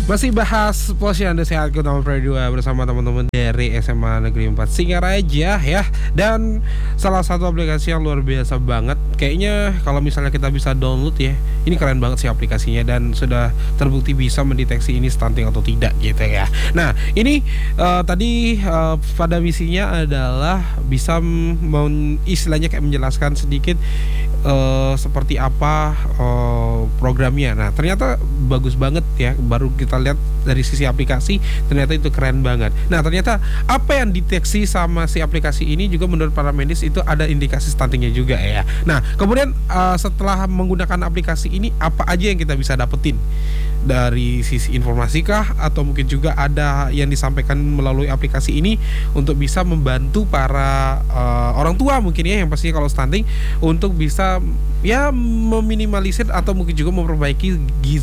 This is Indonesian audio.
Masih bahas Posyandu Sehatku nomor 2 bersama teman-teman dari SMA Negeri 4 Singaraja ya. Dan salah satu aplikasi yang luar biasa banget. Kayaknya kalau misalnya kita bisa download ya, ini keren banget sih aplikasinya dan sudah terbukti bisa mendeteksi ini stunting atau tidak gitu ya. Nah, ini tadi pada misinya adalah bisa istilahnya kayak menjelaskan sedikit seperti apa programnya. Nah, ternyata bagus banget ya. Baru kita lihat dari sisi aplikasi, ternyata itu keren banget. Nah, ternyata apa yang deteksi sama si aplikasi ini juga menurut para medis itu ada indikasi stuntingnya juga ya. Nah, kemudian setelah menggunakan aplikasi ini, apa aja yang kita bisa dapetin dari sisi informasi kah, atau mungkin juga ada yang disampaikan melalui aplikasi ini untuk bisa membantu para orang tua mungkin ya, yang pastinya kalau stunting untuk bisa ya meminimalisir atau mungkin juga memperbaiki gizi